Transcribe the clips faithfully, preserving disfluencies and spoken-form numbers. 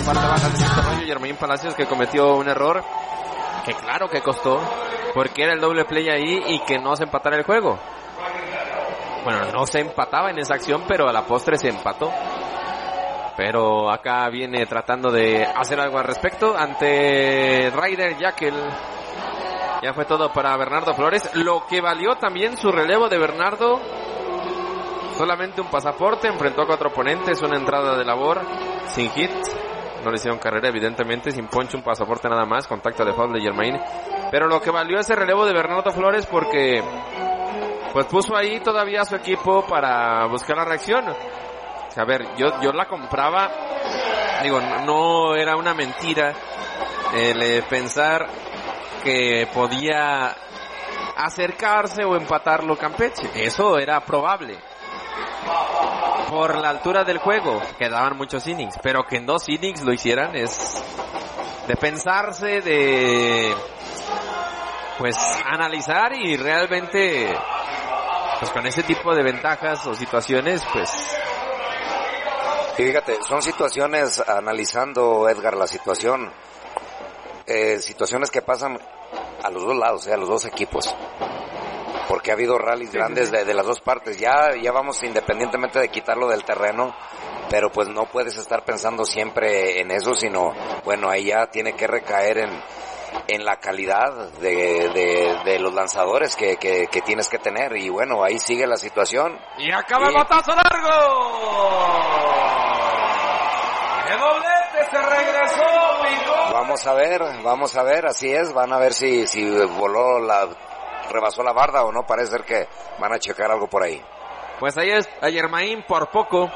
parte baja de este rollo. Jermaine Palacios, que cometió un error que claro que costó, porque era el doble play ahí y que no se empatara el juego. Bueno, no se empataba en esa acción, pero a la postre se empató. Pero acá viene tratando de hacer algo al respecto ante Ryder Jekyll. Ya fue todo para Bernardo Flores, lo que valió también su relevo de Bernardo. Solamente un pasaporte, enfrentó a cuatro oponentes, una entrada de labor, sin hit. No le hicieron carrera, evidentemente, sin poncho, un pasaporte nada más, contacto de foul de Jermaine. Pero lo que valió ese relevo de Bernardo Flores porque pues puso ahí todavía a su equipo para buscar la reacción. A ver, yo, yo la compraba, digo, no era una mentira el eh, pensar que podía acercarse o empatarlo Campeche. Eso era probable por la altura del juego. Quedaban muchos innings, pero que en dos innings lo hicieran es de pensarse, de pues analizar y realmente pues con ese tipo de ventajas o situaciones pues... Fíjate, son situaciones, analizando Edgar la situación, eh, situaciones que pasan a los dos lados, eh, a los dos equipos, porque ha habido rallies sí, grandes sí, sí. De, de las dos partes. Ya, ya vamos independientemente de quitarlo del terreno, pero pues no puedes estar pensando siempre en eso, sino, bueno, ahí ya tiene que recaer en, en la calidad de, de, de los lanzadores que, que, que tienes que tener, y bueno, ahí sigue la situación. Y acaba y... el batazo largo. El doblete se regresó, Pico. Vamos a ver, vamos a ver, así es, van a ver si, si voló la, rebasó la barda o no, parece ser que van a checar algo por ahí. Pues ahí es a Jermaine por poco.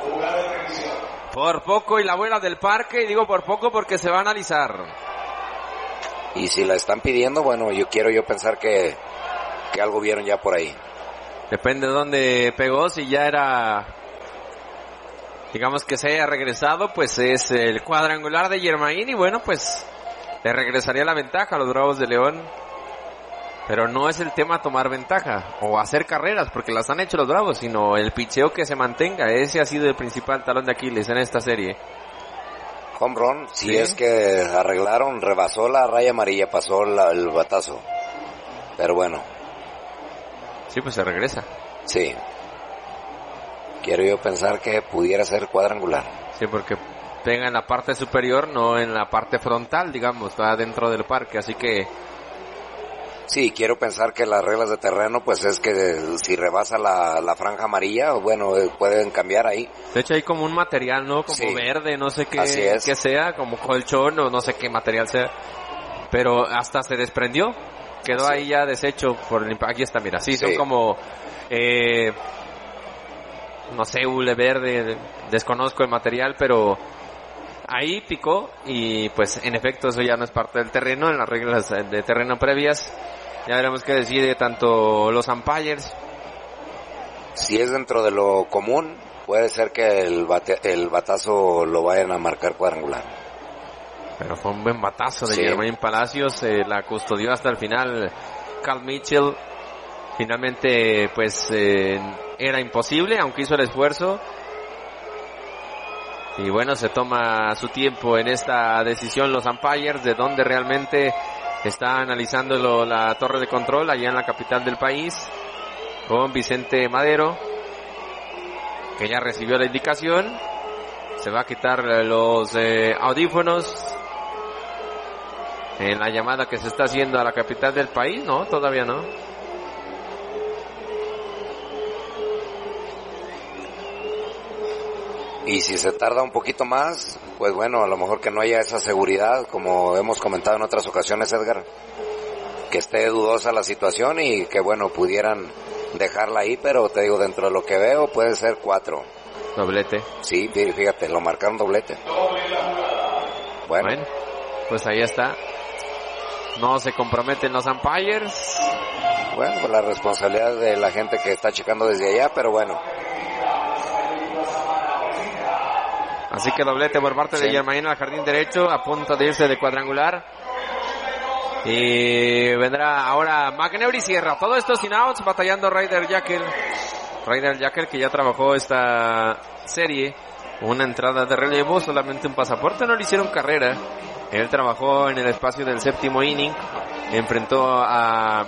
Por poco y la abuela del parque, y digo por poco porque se va a analizar. Y si la están pidiendo, bueno, yo quiero yo pensar que, que algo vieron ya por ahí. Depende de dónde pegó, si ya era, digamos que se haya regresado, pues es el cuadrangular de Jermaine y bueno, pues le regresaría la ventaja a los Bravos de León. Pero no es el tema tomar ventaja o hacer carreras, porque las han hecho los Bravos, sino el picheo que se mantenga. Ese ha sido el principal talón de Aquiles en esta serie. Home run, si ¿sí? Es que arreglaron, rebasó la raya amarilla, pasó la, el batazo. Pero bueno. Sí, pues se regresa. Sí. Quiero yo pensar que pudiera ser cuadrangular. Sí, porque pega en la parte superior, no en la parte frontal, digamos, está dentro del parque, así que... Sí, quiero pensar que las reglas de terreno, pues es que si rebasa la, la franja amarilla, bueno, pueden cambiar ahí. De hecho hay como un material, ¿no? Como sí, verde, no sé qué, qué sea, como colchón o no sé qué material sea. Pero hasta se desprendió, quedó sí. Ahí ya deshecho por el impacto. Aquí está, mira, sí, sí. Son como, eh, no sé, hule verde, desconozco el material, pero... Ahí picó y pues en efecto eso ya no es parte del terreno, en las reglas de terreno previas. Ya veremos qué decide tanto los umpires. Si es dentro de lo común, puede ser que el, bate, el batazo lo vayan a marcar cuadrangular. Pero fue un buen batazo de sí. Jermaine Palacios, eh, la custodió hasta el final Cal Mitchell. Finalmente pues eh, era imposible, aunque hizo el esfuerzo. Y bueno, se toma su tiempo en esta decisión los umpires de dónde realmente está analizándolo la torre de control allá en la capital del país con Vicente Madero, que ya recibió la indicación. Se va a quitar los eh, audífonos en la llamada que se está haciendo a la capital del país. No, todavía no. Y si se tarda un poquito más, pues bueno, a lo mejor que no haya esa seguridad, como hemos comentado en otras ocasiones, Edgar, que esté dudosa la situación y que bueno, pudieran dejarla ahí, pero te digo, dentro de lo que veo, puede ser cuatro. Doblete. Sí, fíjate, lo marcaron doblete. Bueno. bueno, pues ahí está. No se comprometen los umpires. Bueno, pues la responsabilidad de la gente que está checando desde allá, pero bueno. Así que doblete por parte sí. de Jermaine al jardín derecho, a punto de irse de cuadrangular. Y vendrá ahora McNeary, cierra todo esto sin outs, batallando Ryder Jekyll. Ryder Jekyll, que ya trabajó esta serie una entrada de relevo, solamente un pasaporte, no le hicieron carrera. Él trabajó en el espacio del séptimo inning, enfrentó a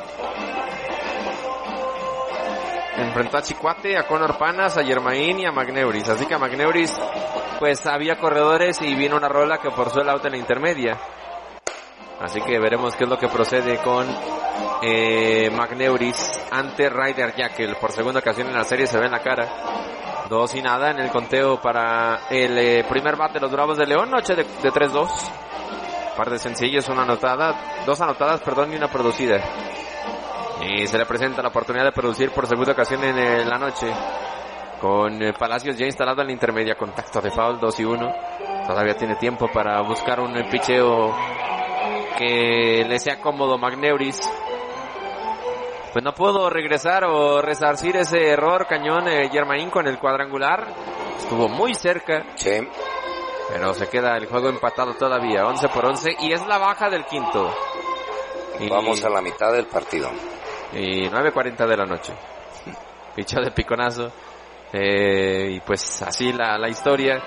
enfrentó a Chicuate, a Conor Panas, a Germain y a McNeuris. Así que a McNeuris, pues había corredores y vino una rola que forzó el out en la intermedia. Así que veremos qué es lo que procede con eh, McNeuris ante Ryder Jekyll. Por segunda ocasión en la serie se ve en la cara. Dos y nada en el conteo para el eh, primer bat de los Bravos de León. Noche de, de tres dos. Par de sencillos, una anotada, dos anotadas, perdón, y una producida. Y se le presenta la oportunidad de producir por segunda ocasión en eh, la noche. Con eh, Palacios ya instalado en la intermedia. Contacto de foul, dos y uno. Todavía tiene tiempo para buscar un eh, picheo que le sea cómodo McNeuris. Pues no pudo regresar o resarcir ese error cañón eh, Germain con el cuadrangular. Estuvo muy cerca. Sí. Pero se queda el juego empatado todavía, once por once, y es la baja del quinto. Y vamos a la mitad del partido. Y nueve cuarenta de la noche. Pichó de piconazo. Eh, y pues así la, la historia.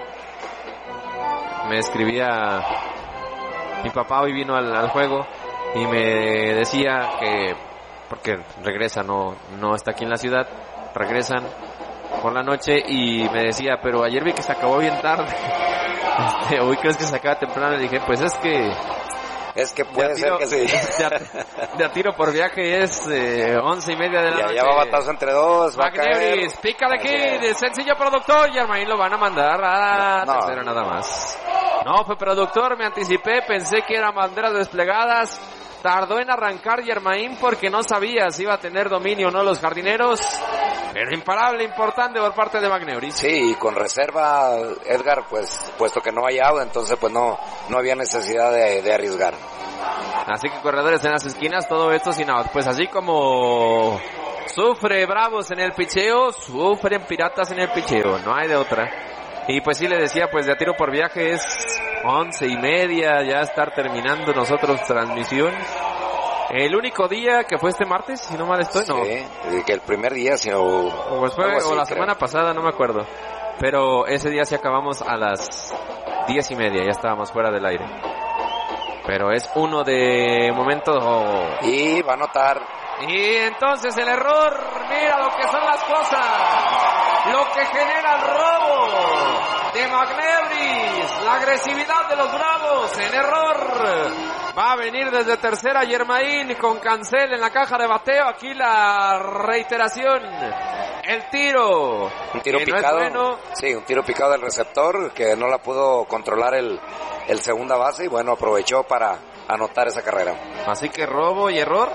Me escribía mi papá, hoy vino al, al juego y me decía que, porque regresa, no, no está aquí en la ciudad, regresan por la noche y me decía, pero ayer vi que se acabó bien tarde. Este, hoy crees que se acaba temprano. Le dije, pues es que es que puede tiro, ser que sí. De a, de a tiro por viaje es eh, once y media de la ya, noche. Ya va batazo entre dos. McNeuris, pícale aquí, de sencillo productor. Germain lo van a mandar a no. tercera nada más. No, fue productor, me anticipé, pensé que eran banderas desplegadas. Tardó en arrancar Germain porque no sabía si iba a tener dominio o no los jardineros. Pero imparable, importante por parte de McNeuris. Sí, y con reserva, Edgar, pues, puesto que no hay out, entonces pues no, no había necesidad de, de arriesgar. Así que corredores en las esquinas, todo esto sin out. Pues así como sufre Bravos en el picheo, sufren Piratas en el picheo, no hay de otra. Y pues sí le decía, pues de a tiro por viaje es once y media, ya estar terminando nosotros transmisión. El único día que fue este martes, si no mal estoy, sí, no. que el primer día, sino... O, pues fue, así, o la creo. semana pasada, no me acuerdo. Pero ese día sí acabamos a las diez y media, ya estábamos fuera del aire. Pero es uno de momentos... Oh. Y va a anotar. Y entonces el error, mira lo que son las cosas. Lo que genera el robo de McNeuris, la agresividad de los Bravos en error. Va a venir desde tercera Germain con Cancel en la caja de bateo. Aquí la reiteración. El tiro. Un tiro picado. No es bueno. Sí, un tiro picado del receptor que no la pudo controlar el, el segunda base y bueno, aprovechó para anotar esa carrera. Así que robo y error.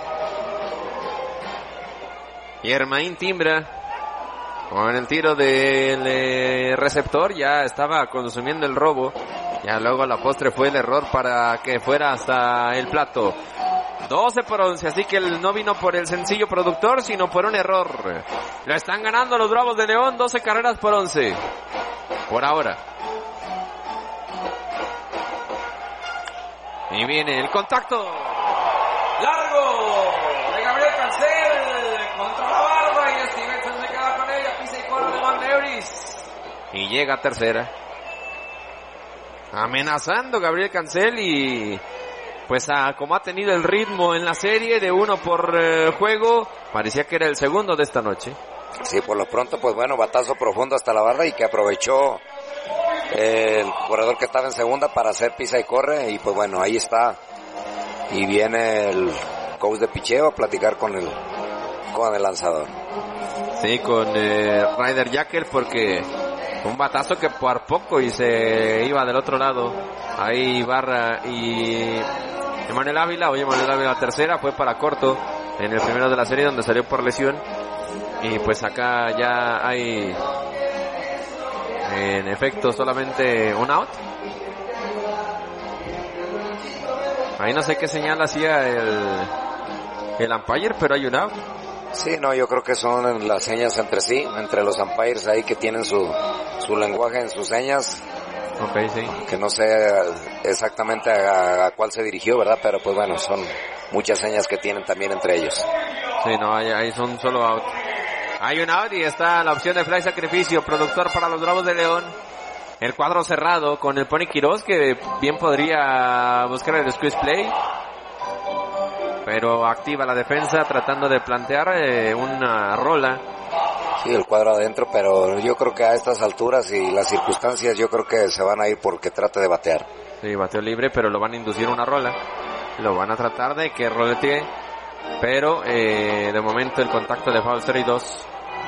Germain timbra con el tiro del eh, receptor. Ya estaba consumiendo el robo. Ya luego a la postre fue el error para que fuera hasta el plato. doce por once, así que él no vino por el sencillo productor, sino por un error. Lo están ganando los Bravos de León, doce carreras por once. Por ahora. Y viene el contacto. Largo de Gabriel Cancel contra la barba y Stevenson se queda con ella. Pisa y corre de McNeuris. Y llega a tercera. Amenazando Gabriel Cancel y pues a, como ha tenido el ritmo en la serie de uno por eh, juego, parecía que era el segundo de esta noche. Sí, por lo pronto pues bueno, batazo profundo hasta la barra y que aprovechó eh, el corredor que estaba en segunda para hacer pisa y corre y pues bueno, ahí está y viene el coach de picheo a platicar con el con el lanzador. Sí, con eh, Ryder Jekyll porque un batazo que por poco y se iba del otro lado. Ahí Barra y Emanuel Ávila. Oye, Emanuel Ávila la tercera fue para corto en el primero de la serie donde salió por lesión. Y pues acá ya hay en efecto solamente un out. Ahí no sé qué señal hacía el, el umpire, pero hay un out. Sí, no, yo creo que son las señas entre sí, entre los umpires ahí que tienen su, su lenguaje en sus señas. Ok, sí. Que no sé exactamente a, a cuál se dirigió, ¿verdad? Pero pues bueno, son muchas señas que tienen también entre ellos. Sí, no, ahí, ahí son solo out. Hay un out y está la opción de fly sacrificio, productor para los Bravos de León. el cuadro cerrado con el Pony Quiroz, que bien podría buscar el squeeze play, pero activa la defensa tratando de plantear eh, una rola. Sí, el cuadro adentro, pero yo creo que a estas alturas y las circunstancias yo creo que se van a ir porque trate de batear. Sí, bateo libre, pero lo van a inducir una rola. Lo van a tratar de que roletee, pero eh, de momento el contacto de foul cero y dos.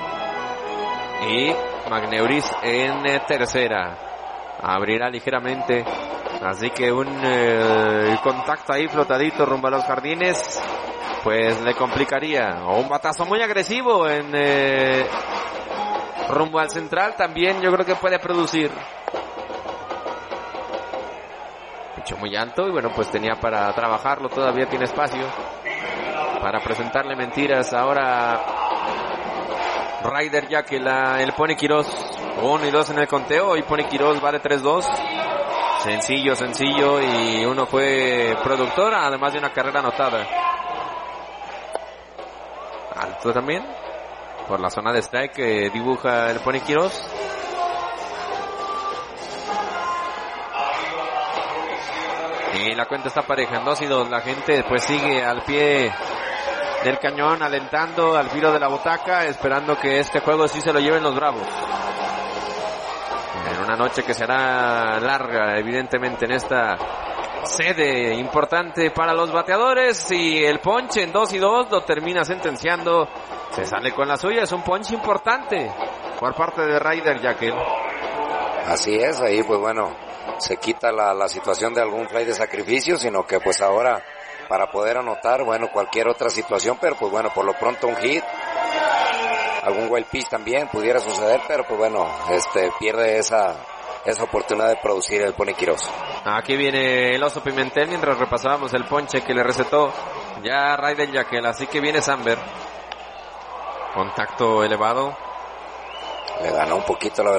Y Magneuris en eh, tercera. Abrirá ligeramente. Así que un eh, contacto ahí flotadito rumbo a los jardines, pues le complicaría. O un batazo muy agresivo en eh, rumbo al central también yo creo que puede producir. Hecho muy alto y bueno, pues tenía para trabajarlo, todavía tiene espacio para presentarle mentiras ahora Ryder, ya que la, el Pony Quiroz. Uno y dos en el conteo y Pony Quiroz vale tres dos. Sencillo, sencillo, y uno fue productor, además de una carrera anotada. Alto también, por la zona de strike que dibuja el Pony Quiroz. Y la cuenta está pareja en dos y dos. La gente pues sigue al pie del cañón, alentando al filo de la butaca, esperando que este juego sí se lo lleven los Bravos. En una noche que será larga, evidentemente, en esta sede importante para los bateadores, y el ponche en dos y dos lo termina sentenciando. Se sale con la suya, es un ponche importante por parte de Ryder Yakel. Así es, ahí pues bueno, se quita la, la situación de algún fly de sacrificio, sino que pues ahora para poder anotar, bueno, cualquier otra situación, pero pues bueno, por lo pronto un hit, algún wild pitch también pudiera suceder, pero pues bueno, este pierde esa esa oportunidad de producir el Pony Quiroz. Aquí viene el Oso Pimentel mientras repasábamos el ponche que le recetó ya Ryder Yakel, así que viene Samber. Contacto elevado. Le ganó un poquito la